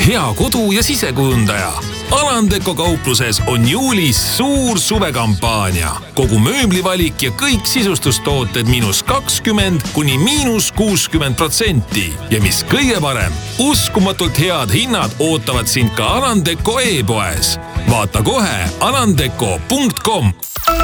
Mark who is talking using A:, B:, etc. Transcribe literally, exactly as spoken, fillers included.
A: hea kodu- ja sisekujundaja. Alandeko kaupluses on juulis suur suvekampaania. Kogu mööblivalik ja kõik sisustustooted miinus kakskümmend kuni miinus kuuskümmend protsenti. Ja mis kõige parem, uskumatult head hinnad ootavad sind ka Alandeko e-poes. Vaata kohe alandeko punkt com.